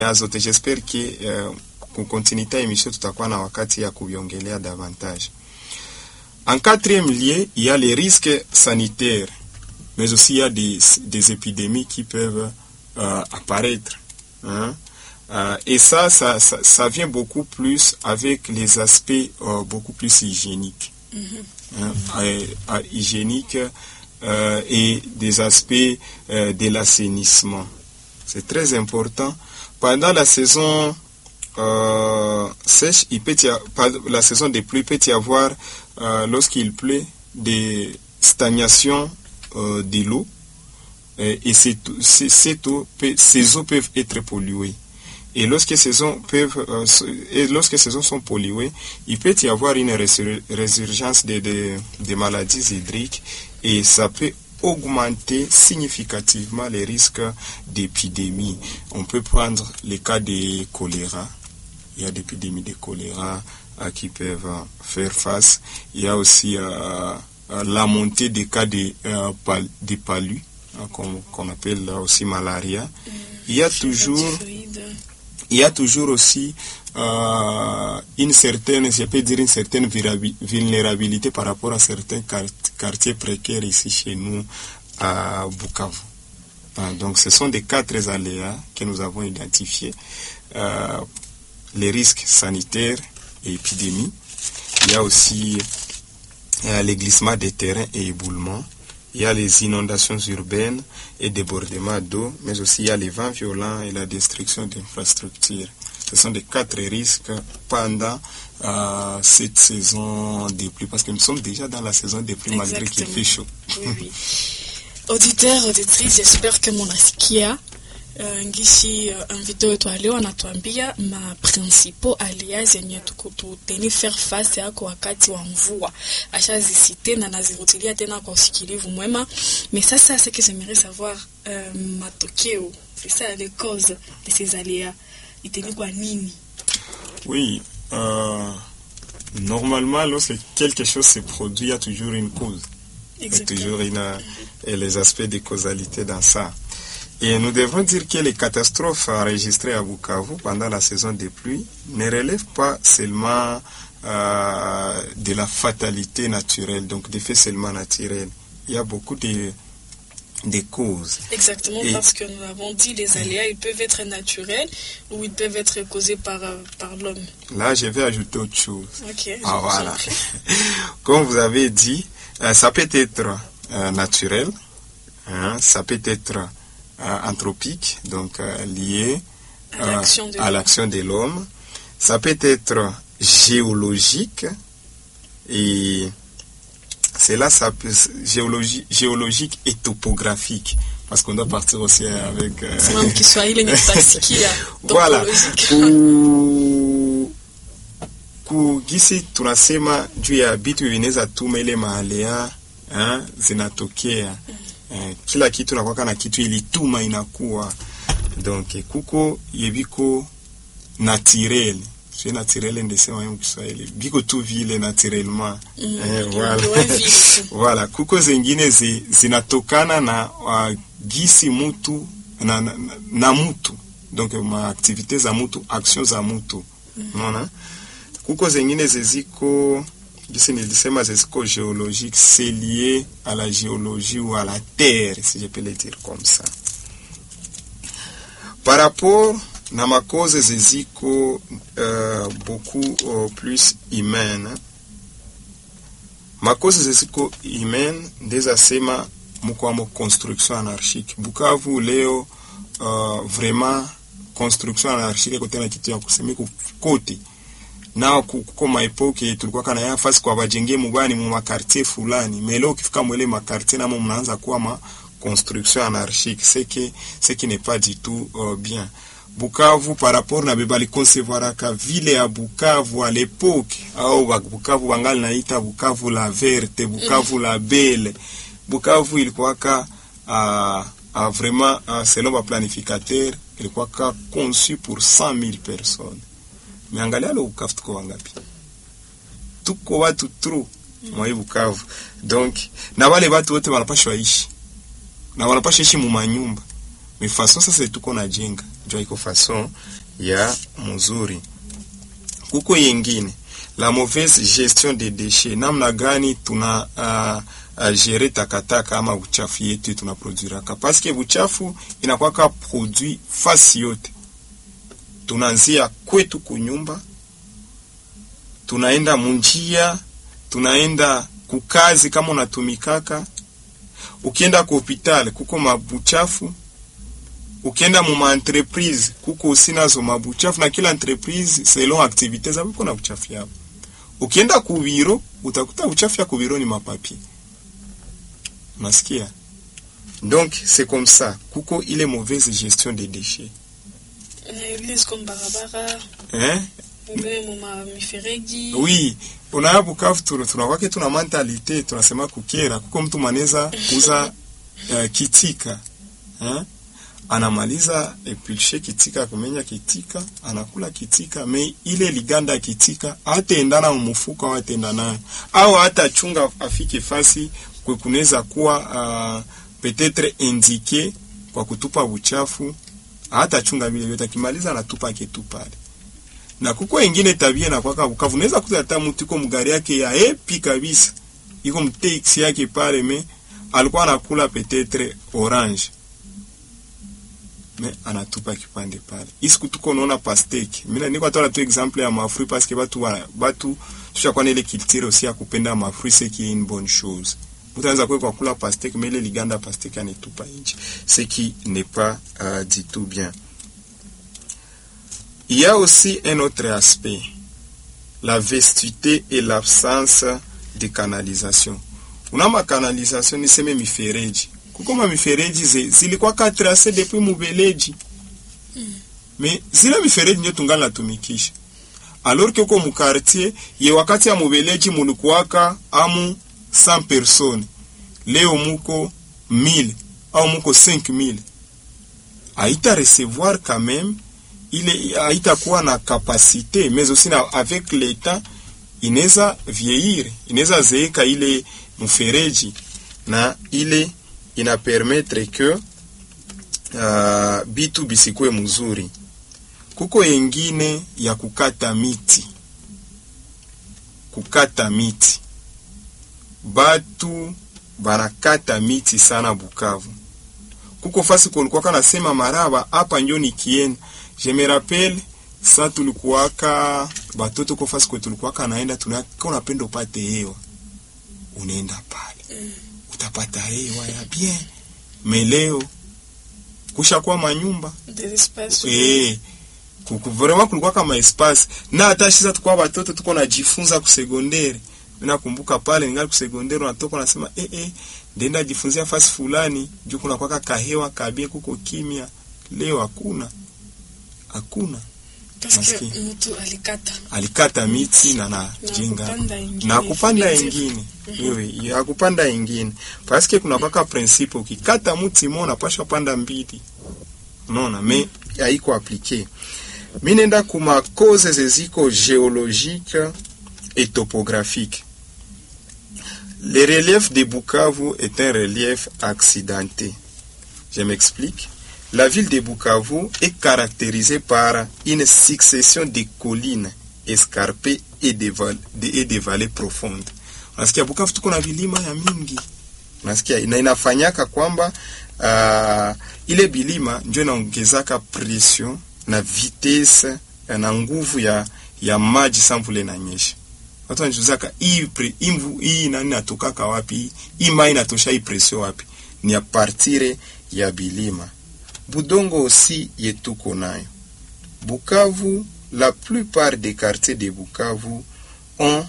zote. J'espère que kukontinita émission tutakuwa na wakati ya kuviongelea davantage. En quatrième lieu, il y a les risques sanitaires, mais aussi il y a des épidémies qui peuvent apparaître. Hein? Et ça vient beaucoup plus avec les aspects beaucoup plus hygiéniques. Hygiéniques et des aspects de l'assainissement. C'est très important. Pendant la saison sèche, la saison des pluies, il peut y avoir, lorsqu'il pleut, des stagnations de l'eau. Et ces eaux peuvent être polluées. Et lorsque ces eaux sont polluées, il peut y avoir une résurgence de maladies hydriques et ça peut augmenter significativement les risques d'épidémie. On peut prendre le cas de choléra. Il y a des épidémies de choléra qui peuvent faire face. Il y a aussi la montée des cas de palud, qu'on appelle aussi malaria. Il y a toujours aussi une certaine vulnérabilité par rapport à certains quartiers précaires ici chez nous à Bukavu. Donc ce sont des cas très aléas que nous avons identifiés. Les risques sanitaires et épidémies. Il y a aussi les glissements des terrains et éboulements. Il y a les inondations urbaines et débordements d'eau, mais aussi il y a les vents violents et la destruction d'infrastructures. Ce sont les 4 risques pendant cette saison des pluies, parce que nous sommes déjà dans la saison des pluies. Exactement. Malgré qu'il fait chaud. Oui. Auditeurs, auditrices, j'espère que munasikia ngisi invité wetu leo anatuambia principaux aléas zenye tukuteni faire face yako wakati wa mvua. Ashazisite na nazirutilia tena kwa usikilivu mwema. Mais ça c'est que j'aimerais savoir matokeo, c'est ça les causes de ces aléas. Iteni kwa nini? Oui, normalement lorsque quelque chose se produit, il y a toujours une cause. Exactement. Il y a toujours les aspects de causalité dans ça. Et nous devons dire que les catastrophes enregistrées à Bukavu pendant la saison des pluies ne relèvent pas seulement de la fatalité naturelle, donc des faits seulement naturels. Il y a beaucoup de causes. Exactement, parce que nous avons dit les aléas, ils peuvent être naturels ou ils peuvent être causés par l'homme. Là, je vais ajouter autre chose. Ok. Voilà. Comme vous avez dit, ça peut être naturel, ça peut être anthropique, donc lié à l'action de l'homme. Ça peut être géologique, et cela ça peut géologique et topographique, parce qu'on doit partir aussi avec voilà. Kugisi tunasema juu ya vitu vinaweza tuma ile mahalea zinatokea. Kila kitu nakuwa na kitu ilituma inakuwa. Donc kuko yebiko naturel. C'est naturel ndesema mu Kiswahili. Biko tu vile naturellement. Voilà. Voilà, kuko zingine zinatokana na gisi mutu na mutu. Donc ma activité za mutu, action za mutu. Unaona? Kuko zingine ziko nilisema ziko géologique, c'est lié à la géologie ou à la terre, si je peux le dire comme ça. Par rapport na makoze ziko beaucoup plus humaine. Makoze ziko humaine ndeza sema mkwamo construction anarchique. Bukavu leo vraiment construction anarchique kote na kitu ya kusemeka kote. Na kuko maepoke tulikuwa kana yafasi kwa bajenge mubani mu makartier fulani, mais leo ukifika mwele makartier na mnaanza kuwa ma construction anarchique, c'est qui n'est pas du tout bien. Bukavu par rapport na bebali concevoir ka ville ya Bukavu à l'époque, au Bukavu bangali naita Bukavu la verte, Bukavu la belle. Bukavu ilikuwa ka vraiment selon le planificateur, ilikuwa ka conçu pour 100,000 personnes. Mais angalia lo Bukavu tuko wangapi? Tuko watu trop mwa Bukavu. Donc na wale watu wote wanapashwa ishi. Na wanapashwa ishi mu manyumba. Mais façon sasa tuko na jenga. jua iko façon ya mzuri. Kuko yengine la mauvaise gestion des déchets, namna gani tuna gérer takataka ama uchafu yetu tunaproduiraka, parce que uchafu inakuwa produit fasi yote. Tunaanzia kwetu kunyumba, tunaenda munjia, tunaenda kukazi kama unatumikaka, ukienda ku hospital kuko mabuchafu, ukienda mu entreprise kuko usinazo mabuchafu, na kila entreprise selon activités zao kuna uchafu yao. Ukienda ku biro utakuta uchafu ya ku biro ni mapapier. Unasikia? Donc c'est comme ça, kuko ile mauvaise gestion des déchets. Église comme barabara. Mifereji. Oui, unaona Bukavu tunakwake tuna mentalite tunasema kukera, kuko mtu maneza kuuza kitika. Anamaliza epulshe kitika, kumenya kitika, anakula kitika, me ile liganda kitika hataendana mumufuko au hataendana au hata chunga afike fasi kunaweza kuwa peut-être indiqué kwa kutupa uchafu, hata chunga vile yote kimaliza anatupa kitu pale. Na kuko wengine tabia na kwa Bukavu unaweza kuta mtu iko mgari yake ya epi kabisa, iko mtaxi yake pale, me alikuwa anakula peut-être orange, me anatupa kipande pale. Isiku tuko naona pasteki. Mimi niko atoa tu example ya mafruit parce que batu tushakuwa ile culture aussi ya kupenda mafruit, c'est qui est une bonne chose. Mutaanza kwa kula pasteki, mais ile liganda pasteki anitupa nje, ce qui n'est pas du tout bien. Il y a aussi un autre aspect, la vastuité et l'absence de canalisation. Unama canalisation ni seme mifereji. Kukoma mifereji zilikuwa tracé depuis mubeleji. Mais zile mifereji ndio tungala tumikisha. Alors que uko mu quartier, ye wakati ya mubeleji mulikuwaka amu 100 personnes. Leo muko 1000 au muko 5000. Aita recevoir quand même, ile haitakuwa na capacité, mais aussi avec l'état inaweza vieillir, inaweza zeeka ile mfereji, na ile ina permettre que bitu bisikwe mzuri. Kuko yengine ya kukata miti. Kukata miti. Batu banakata miti sana Bukavu. Kuko fasi kulikuwa kana sema maraba hapa njo nikienda. Je me rappelle sa tulikuwaka batoto kwa fasi kwetu tulikuwaka naenda tunapenda upate hewa. Unaenda pale. Utapata hewa ya bien. Meleo kushakuwa manyumba. Des espaces. Vraiment kulikuwa kama espace. Na hata sisi tukua batoto tuko najifunza ku secondaire. Mimi nakumbuka pale ningali ku secondaire unatoka unasema ndenda jifunzia fasi fulani, juu kuna kwa kahewa kabie kuko kimya. Leo hakuna. Parce mtu alikata miti na jenga na kupanda ingine. Wewe hakupanda ingine. Parce que kuna kwa principe ukikata mti moja unapaswa panda mbili. Unaona, mais haiko appliqué. Mimi nenda kuma causes ziko géologiques et topographiques. Le relief de Bukavu est un relief accidenté. Je m'explique. La ville de Bukavu est caractérisée par une succession de collines escarpées et de vallées profondes. Unasikia Bukavu tuko na vilima ya mingi. Unasikia inafanyaka kwamba ile bilima ndio inaongezaka pression na vitesse na nguvu ya maji samvule na nyesha. Watu wanajuzaka hii nani natokaka wapi? Hii mai inatosha hii pression wapi? Ni a partir ya bilima. Budongo aussi yetuko nayo. Bukavu, la plupart des quartiers de Bukavu ont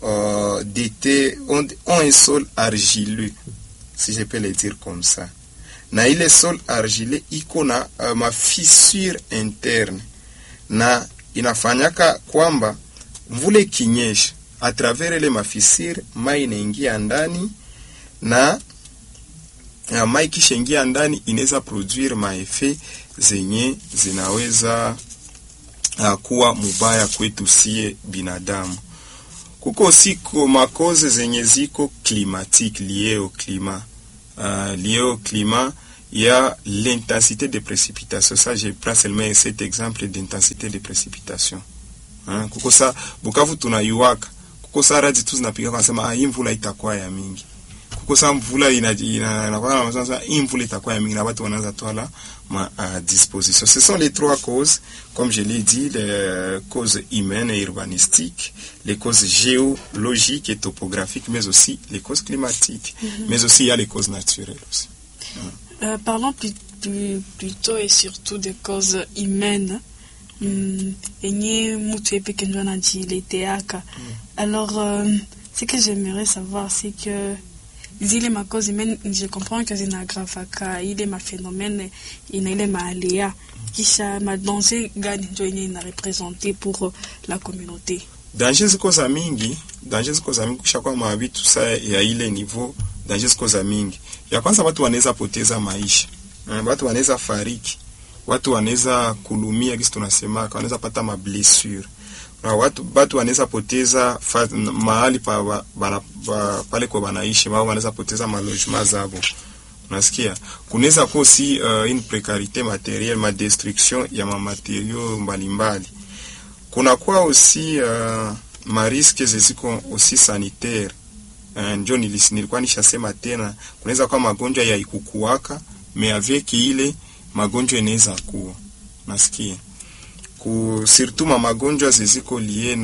un sol argileux, si je peux le dire comme ça. Na ile sol argileux iko na ma fissure interne, na inafanyaka kwamba mvule kinyesha a travers ile mafisire mai inaingia ndani, na mai kishaingia ndani inaweza produire maeffet zenye zinaweza kuwa mubaya kwetu sie binadamu. Kuko siko makoze zenye ziko climatique lié au climat. il y a l'intensité des précipitations. Ça, je prends seulement cet exemple d'intensité des précipitations. Hein? Kuko sa Bukavu tunaiwaka. Kuko sa radi tu zinapiga kwa sema hii mvula itakuwa ya mingi. Kuko sa mvula inakuwa na sasa hii mvula itakuwa ya mingi na watu wanaanza toa ma disposition. Ce sont les trois causes, comme je l'ai dit, les causes humaines et urbanistiques, les causes géologiques et topographiques, mais aussi les causes climatiques. Mais aussi il y a les causes naturelles aussi. Parlons plutôt et surtout des causes humaines. Alors, ce que j'aimerais savoir, c'est que il est ma cause humaine, je comprends que c'est une aggravaka, il est ma phénomène, il est ma aléa, qui ma danger gagne a représenté pour la communauté. Danger ziko za mingi kushakuwa maabi tout ça ya ile niveau. Danger ziko za mingi. Ya kwanza watu wanaweza poteza maisha. Watu wanaweza fariki. Watu wanaweza kulumia, kisi tunasema, wanaweza pata mablessure. Watu wanaweza poteza mahali pale kwa banaishi, wao wanaweza poteza malogement zao. Unasikia? Kunaweza kuwa aussi une précarité matérielle, ma destruction ya matériaux mbalimbali. Kuna kwa aussi ma risque ziko aussi sanitaire. Ndio nilikuwa nishasema tena, kunaweza kuwa magonjwa ya ikukuwaka, mais avec ile magonjwa inaweza kuwa. Nasikia? Surtout magonjwa ziko lié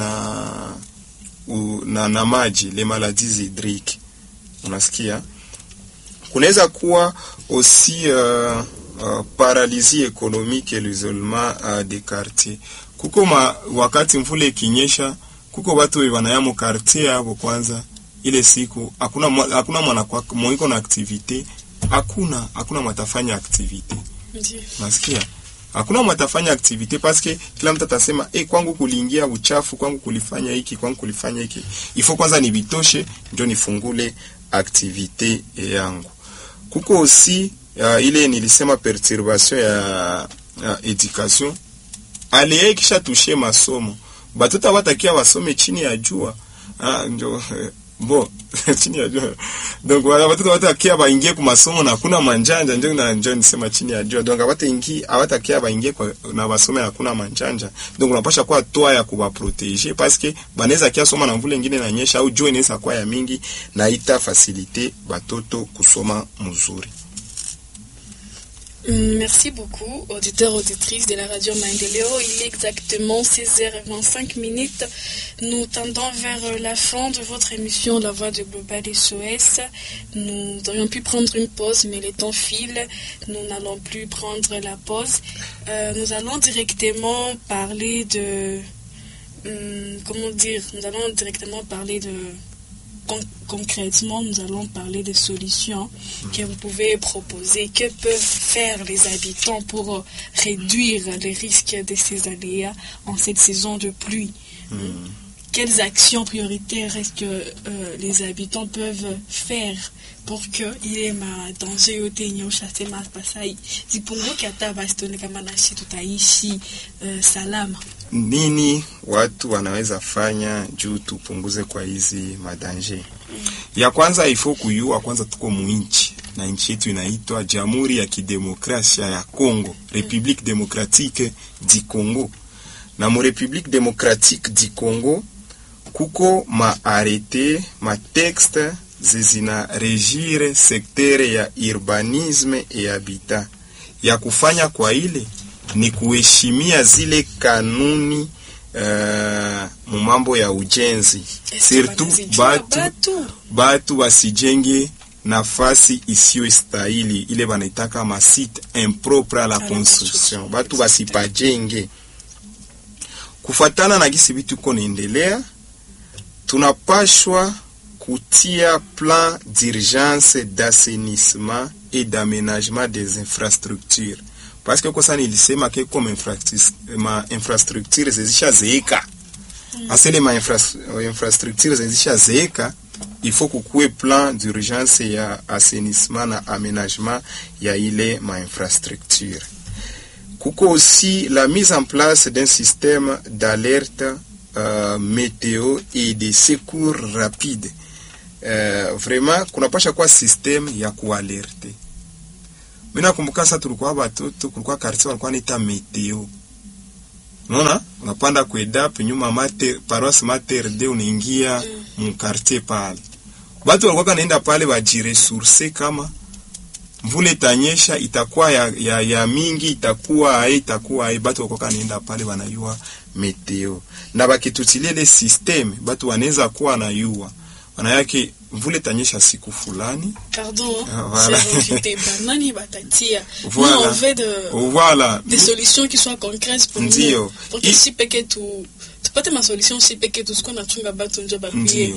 na maji, les maladies hydriques. Unasikia? Kunaweza kuwa aussi paralysie économique et l'isolement des quartiers. Kuko wakati mvula ikinyesha, kuko watu wanayamo quartier hapo kwanza ile siku hakuna mwana kwa moiko na activité, hakuna matafanya activité. Nasikia? Hakuna matafanya activité parce que kila mtu atasema kwangu kuliingia uchafu, kwangu kulifanya hiki, kwangu kulifanya hiki. Ifo kwanza nibitoshe ndio nifungule activité yangu. Kuko aussi ile nilisema perturbation ya education. Alie kisha toucher masomo. Batoto watakia wasome chini ya jua. Ndio chini ya jua. Donc watoto watakia baingie kwa masomo na hakuna manjanja, ndio nisema chini ya jua. Donc hawatakia baingie na wasome hakuna manjanja. Donc unapasha kuwa toa ya kuwa protéger parce que banaweza kia soma na mvula nyingine na nyesha au jua inaweza kuwa ya mingi na ita faciliter batoto kusoma mzuri. Merci beaucoup, auditeurs, auditrices de la radio Maendeleo. Il est exactement 16h25. Nous tendons vers la fin de votre émission La Voix de Global SOS. Nous aurions pu prendre une pause, mais le temps file. Nous n'allons plus prendre la pause. Nous allons directement parler de... Nous allons directement parler de... Concrètement, nous allons parler des solutions que vous pouvez proposer. Que peuvent faire les habitants pour réduire les risques de ces aléas en cette saison de pluie? Quelles actions prioritaires est-ce que les habitants peuvent faire pour que il est ma danger yote nyosha sema pasai zipunguke hata basi tuone kama nashi tutaishi salama? Nini watu wanaweza fanya juu tupunguze kwa hizi madanje? Ya kwanza ifo kuyua kwanza tuko muinchi na nchi yetu inaitwa Jamhuri ya Kidemokrasia ya Kongo, République démocratique du Congo. Na mu République démocratique du Congo kuko arrêté, texte zina régir secteur ya urbanisme et habitat. Ya kufanya kwa ile ni kuheshimia zile kanuni mambo ya ujenzi. Surtout batu wasijenge nafasi isiyo stahili, ile wanaitaka ma site impropre à la construction. Batu wasipajenge. Kufatana na gisi vitu konaendelea, tunapashwa kutia plan d'urgence d'assainissement et d'aménagement des infrastructures. Parce que kwa sana nilisema ke comme infrastructure zisha zeeka. Asele ma infrastructure zisha zeeka, il faut kukuwe plan d'urgence ya assainissement na aménagement ya ile ma infrastructure. Kuko aussi la mise en place d'un système d'alerte météo et de secours rapide. Vraiment kunapasha kwa système ya kualerte. Mimi nakumbuka sasa tulikuwa watoto, kulikuwa quartier walikuwa wanaita Meteo. Unaona? Unapanda kwa EDAP nyuma mater paroisse Mater Dei unaingia mu quartier pale. Watu walikuwa kanaenda pale wajiresource kama mvule itanyesha itakuwa ya mingi itakuwa watu walikuwa kanaenda pale wanayua meteo. Na bakitutilia ile system watu wanaweza kuwa na yua. Wana yake mvule itanyesha siku fulani. Pardon, c'est banani batatia. Voilà. Nous on veut des solutions qui soient concrètes pour nous. Pour que si peke tu pate ma solution si peke tu skona chunga batu njo bakuye.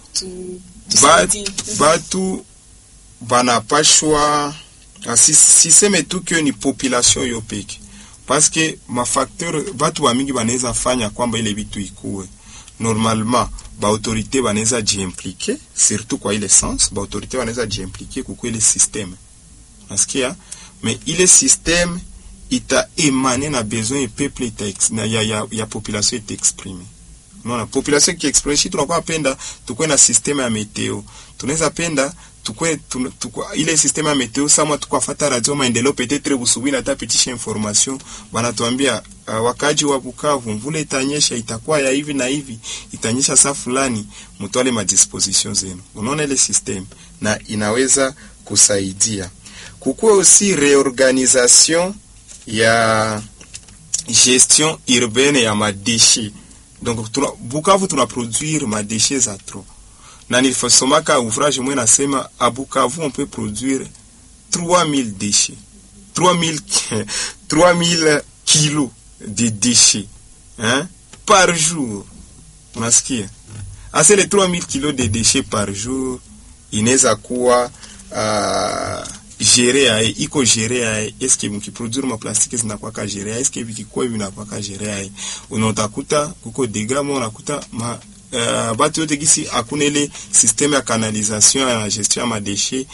Batu banapashwa siseme tu que ni population yo peke. Parce que ma facteur batu wa mingi banaweza fanya kwamba ile vitu ikuwe. Normalement ba autorité banaweza jiimpliquer surtout kwa ile sens ba autorité banaweza jiimpliquer kwa ile système. Nasikia mais ile système ita émaner na besoin et peuple na ya population est exprimée. Non, la population qui exprime si tunakuwa penda tukue na système ya meteo. Tunaweza penda tukue ile système ya meteo sama tukafuata radio maendeleo peut-être busubuhi hata pitisha information wanatuambia wakaji wa Bukavu mvule itanyesha itakuwa ya hivi na hivi itanyesha saa fulani mtwale ma disposition zenu. Unaona ile système na inaweza kusaidia. Kukua aussi réorganisation ya gestion urbaine ya madéchets. Donc Bukavu tuna produire ma déchets à trop. Na nilifasomaka ouvrage mwe nasema à Bukavu on peut produire 3000 déchets. 3000 kilos de déchets par jour. Unasikia? Ase les 3000 kilos de déchets par jour inaweza kuwa gérer iko gérer est-ce que mkiproduire ma plastique zinakuwa ka gérer est-ce que vikikuwa vinakuwa ka gérer unaotakuta kuko dégâts unakuta batu yote gisi hakuna ile système ya canalisation ya gestion ya madéchets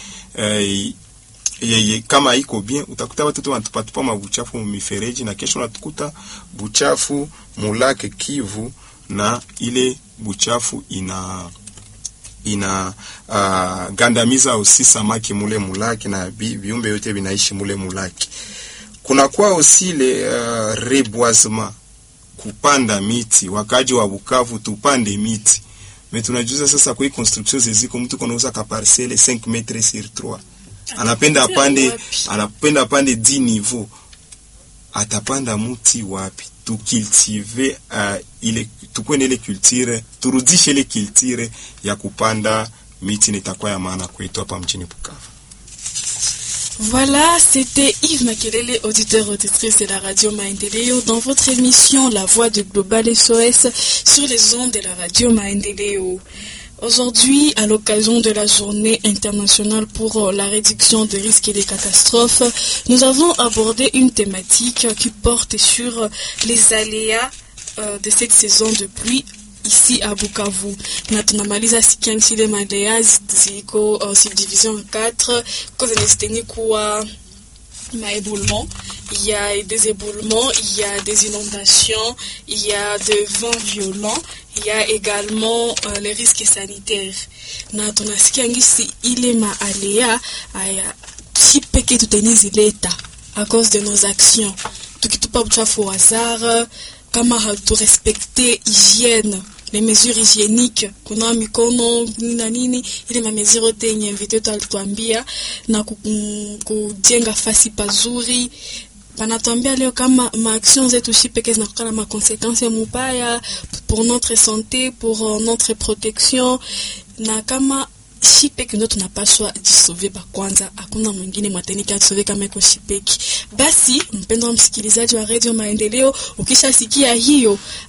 kama iko bien utakuta watu wanatupatupa mabuchafu mifereji na kesho unatukuta buchafu mulake Kivu na ile buchafu ina gandamiza aussi samaki mule mulaki na viumbe yote vinaishi mule mulaki. Kuna kwa aussi le reboisement, kupanda miti. Wakaji wa Bukavu tupande miti. Mais tunajuza sasa kwa hii construction ziziko mtu konauza ka parcelle 5 metres sur 3. Anapenda pande 10 niveau. Atapanda muti wapi? Tukultive ile tukwene ile culture, turudishe ile culture ya kupanda miti nitakuwa ya maana kwetu hapa mjini Bukavu. Voilà, c'était Yves Makelele, auditeur auditrice de la radio Maendeleo, dans votre émission La Voix du Global SOS sur les ondes de la radio Maendeleo. Aujourd'hui, à l'occasion de la journée internationale pour la réduction des risques et des catastrophes, nous avons abordé une thématique qui porte sur les aléas de cette saison de pluie ici à Bukavu. Na tunamaliza sikiansi le maléas ziko subdivision 4 cause n'esteni kuwa maéboulement. Il y a des éboulements, il y a des inondations, il y a des vents violents, il y a également les risques sanitaires. Na tunasikia ngisi ile maalea aya si peke tutenizi leta à cause de nos actions. Tukitupa uchafu au hasard, kama hatu respecter hygiène, les mesures hygiéniques, kuna mikono nini ile ma mesure yote yenye invité tualituambia na kujenga fasi pazuri. Panatuambia leo kama ma actions zetu si peke zinakutana ma conséquences mubaya pour notre santé, pour notre protection, na kama shipeki ndo tunapaswa jisove pa kwanza, hakuna mwingine mwatenika jisove kama iko shipeki. Basi mpendwa msikilizaji wa Radio Maendeleo, ukishasikia hiyo